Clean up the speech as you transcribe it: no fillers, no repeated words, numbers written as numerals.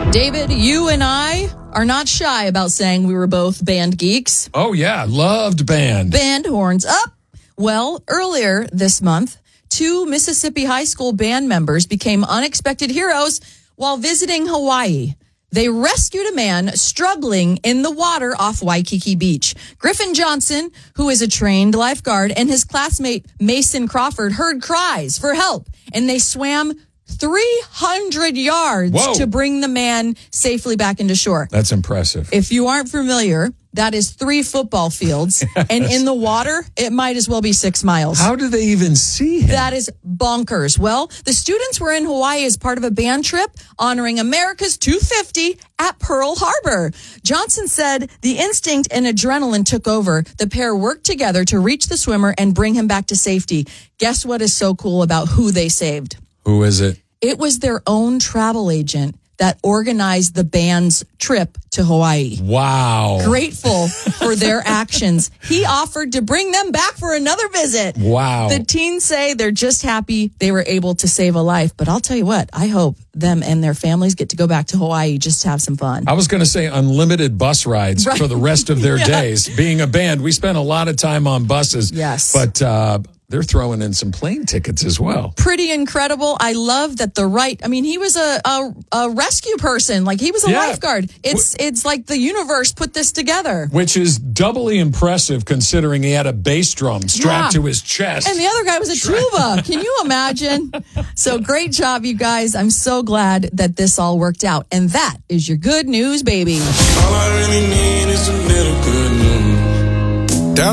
David, you and I are not shy about saying we were both band geeks. Oh, yeah. Loved band. Band horns up. Well, earlier this month, 2 Mississippi high school band members became unexpected heroes while visiting Hawaii. They rescued a man struggling in the water off Waikiki Beach. Griffin Johnson, who is a trained lifeguard, and his classmate Mason Crawford heard cries for help, and they swam 300 yards to bring the man safely back into shore. That's impressive. If you aren't familiar, that is 3 football fields. Yes. And in the water, it might as well be 6 miles. How do they even see him? That is bonkers. Well, the students were in Hawaii as part of a band trip honoring America's 250 at Pearl Harbor. Johnson said the instinct and adrenaline took over. The pair worked together to reach the swimmer and bring him back to safety. Guess what is so cool about who they saved? Who is it? It was their own travel agent that organized the band's trip to Hawaii. Wow. Grateful for their actions, he offered to bring them back for another visit. Wow. The teens say they're just happy they were able to save a life. But I'll tell you what, I hope them and their families get to go back to Hawaii just to have some fun. I was going to say unlimited bus rides for the rest of their days. Being a band, we spent a lot of time on buses. Yes. But they're throwing in some plane tickets as well. Pretty incredible. I love that he was a rescue person. Like, he was a lifeguard. It's like the universe put this together. Which is doubly impressive considering he had a bass drum strapped to his chest. And the other guy was a tuba. Can you imagine? So great job, you guys. I'm so glad that this all worked out. And that is your good news, baby. All I really need is a little